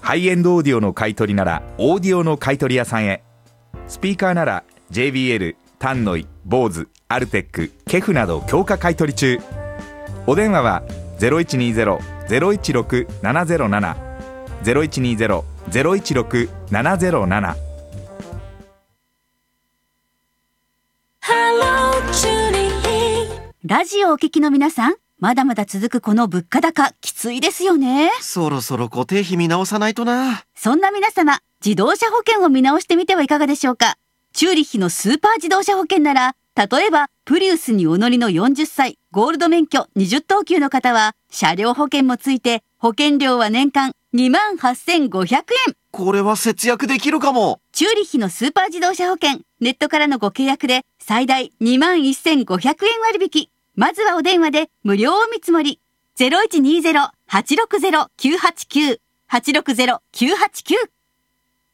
ハイエンドオーディオの買い取りならオーディオの買い取り屋さんへ。スピーカーなら JBL、タンノイ、ボーズ、アルテック、ケフなど強化買い取り中。お電話は 0120-016-707 0120-016-707。 ラジオをお聞きの皆さん、まだまだ続くこの物価高、きついですよね。 そろそろ固定費見直さないとな。 そんな皆様、自動車保険を見直してみてはいかがでしょうか。チューリッヒのスーパー自動車保険なら、例えばプリウスにお乗りの40歳ゴールド免許20等級の方は車両保険もついて保険料は年間28,500円。 これは節約できるかも。 チューリッヒのスーパー自動車保険、ネットからのご契約で最大21,500円割引。まずはお電話で無料お見積もり。0120-860-989 860-989